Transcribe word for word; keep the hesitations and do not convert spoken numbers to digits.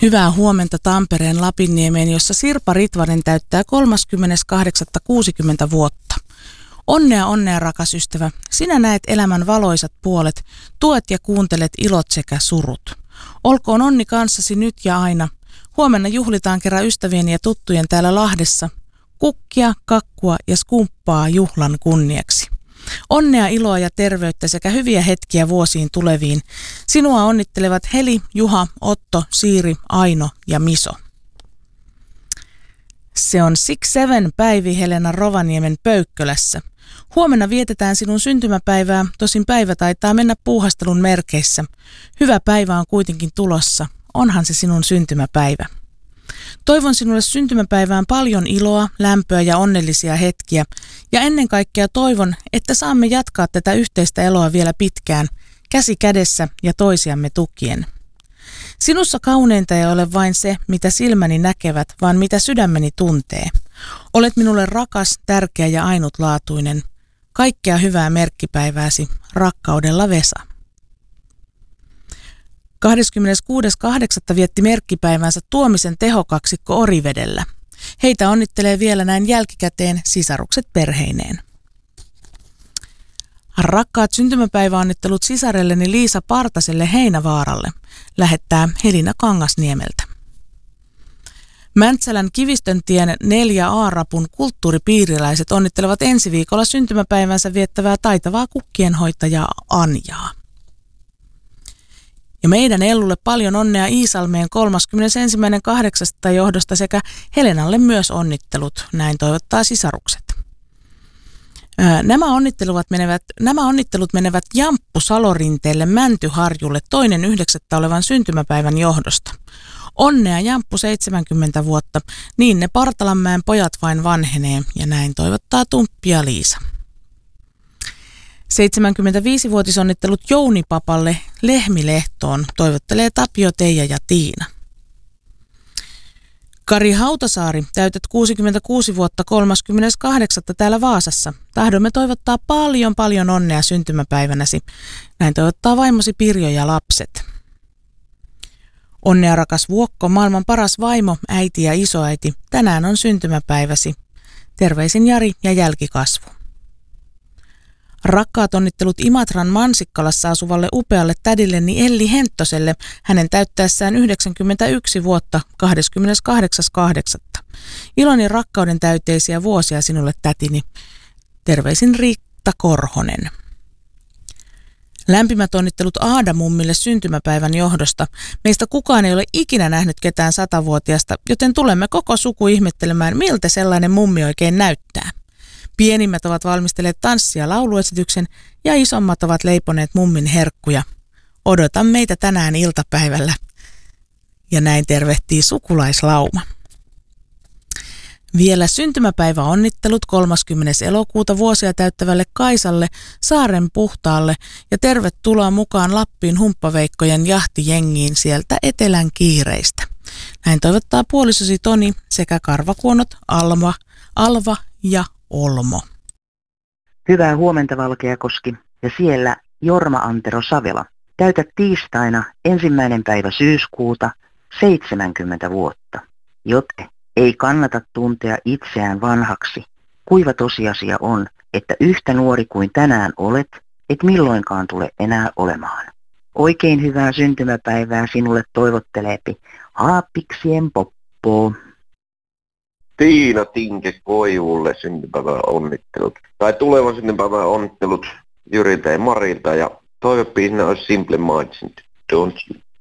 Hyvää huomenta Tampereen Lapinniemeen, jossa Sirpa Ritvanen täyttää kolmaskymmeneskahdeksas kuusikymmentä vuotta. Onnea, onnea, rakas ystävä. Sinä näet elämän valoisat puolet, tuet ja kuuntelet ilot sekä surut. Olkoon onni kanssasi nyt ja aina. Huomenna juhlitaan kerran ystävien ja tuttujen täällä Lahdessa. Kukkia, kakkua ja skumppaa juhlan kunniaksi. Onnea, iloa ja terveyttä sekä hyviä hetkiä vuosiin tuleviin. Sinua onnittelevat Heli, Juha, Otto, Siiri, Aino ja Miso. Se on Six Seven Päivi Helena Rovaniemen Pöykkölässä. Huomenna vietetään sinun syntymäpäivää, tosin päivä taitaa mennä puuhastelun merkeissä. Hyvä päivä on kuitenkin tulossa. Onhan se sinun syntymäpäivä. Toivon sinulle syntymäpäivään paljon iloa, lämpöä ja onnellisia hetkiä. Ja ennen kaikkea toivon, että saamme jatkaa tätä yhteistä eloa vielä pitkään, käsi kädessä ja toisiamme tukien. Sinussa kauneinta ei ole vain se, mitä silmäni näkevät, vaan mitä sydämeni tuntee. Olet minulle rakas, tärkeä ja ainutlaatuinen. Kaikkea hyvää merkkipäivääsi, rakkaudella Vesa. kahdeskymmeneskuudes kahdeksatta vietti merkkipäivänsä Tuomisen tehokaksikko Orivedellä. Heitä onnittelee vielä näin jälkikäteen sisarukset perheineen. Rakkaat syntymäpäiväonnittelut sisarelleni Liisa Partaselle Heinävaaralle, lähettää Helina Kangasniemeltä. Mäntsälän Kivistöntien neljä A-rapun kulttuuripiiriläiset onnittelevat ensi viikolla syntymäpäivänsä viettävää taitavaa kukkienhoitajaa Anjaa. Ja meidän Ellulle paljon onnea Iisalmeen kolmaskymmenesensimmäinen kahdeksatta johdosta sekä Helenalle myös onnittelut, näin toivottaa sisarukset. Nämä onnittelut menevät, nämä onnittelut menevät Jamppu Salorinteelle Mäntyharjulle toinen yhdeksättä olevan syntymäpäivän johdosta. Onnea Jamppu seitsemänkymmentä vuotta, niin ne Partalanmäen pojat vain vanhenee, ja näin toivottaa Tumppi ja Liisa. seitsemänkymmentäviisivuotisonnittelut Jouni-papalle Lehmilehtoon toivottelee Tapio, Teija ja Tiina. Kari Hautasaari, täytät kuusikymmentäkuusi vuotta kolmaskymmeneskahdeksas täällä Vaasassa. Tahdomme toivottaa paljon paljon onnea syntymäpäivänäsi. Näin toivottaa vaimosi Pirjo ja lapset. Onnea rakas Vuokko, maailman paras vaimo, äiti ja isoäiti. Tänään on syntymäpäiväsi. Terveisin Jari ja jälkikasvu. Rakkaat onnittelut Imatran Mansikkalassa asuvalle upealle tädilleni Elli Henttoselle hänen täyttäessään yhdeksänkymmentäyksi vuotta kahdeskymmeneskahdeksas kahdeksatta Iloni rakkauden täyteisiä vuosia sinulle tätini. Terveisin Riitta Korhonen. Lämpimät onnittelut Aadamummille syntymäpäivän johdosta. Meistä kukaan ei ole ikinä nähnyt ketään satavuotiasta, joten tulemme koko suku ihmettelemään, miltä sellainen mummi oikein näyttää. Pienimmät ovat valmistelleet tanssi- ja lauluesityksen ja isommat ovat leiponeet mummin herkkuja. Odota meitä tänään iltapäivällä. Ja näin tervehtii sukulaislauma. Vielä syntymäpäiväonnittelut kolmaskymmenes elokuuta vuosia täyttävälle Kaisalle Saaren Puhtaalle ja tervetuloa mukaan Lappiin humppaveikkojen jahtijengiin sieltä etelän kiireistä. Näin toivottaa puolisosi Toni sekä karvakuonot Alma, Alva ja Olmo. Hyvää huomenta Valkeakoski ja siellä Jorma Antero Savela. Täytät tiistaina ensimmäinen päivä syyskuuta seitsemänkymmentä vuotta. Joten ei kannata tuntea itseään vanhaksi. Kuiva tosiasia on, että yhtä nuori kuin tänään olet, et milloinkaan tule enää olemaan. Oikein hyvää syntymäpäivää sinulle toivotteleepi Haapiksien Poppo. Tiina Tinke Koivulle syntymäpäivän onnittelut. Tai tulevan syntymäpäivän onnittelut Jyriltä ja Marilta. Ja toivepiisinä olisi Simple Minds, Don't You.